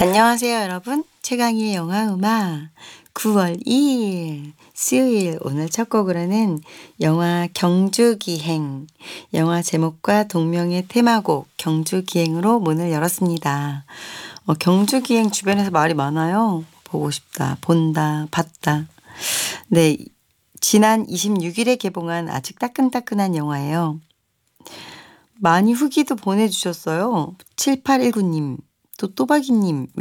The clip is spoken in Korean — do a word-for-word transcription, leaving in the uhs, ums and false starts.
안녕하세요, 여러분. 최강희의 영화 음악 구월 이일 수요일 오늘 첫 곡으로는 영화 경주기행, 영화 제목과 동명의 테마곡 경주기행으로 문을 열었습니다. 어, 경주기행 주변에서 말이 많아요. 보고 싶다, 본다, 봤다. 네, 지난 이십육일에 개봉한 아직 따끈따끈한 영화예요. 많이 후기도 보내주셨어요. 칠팔일구님, 또 또박이님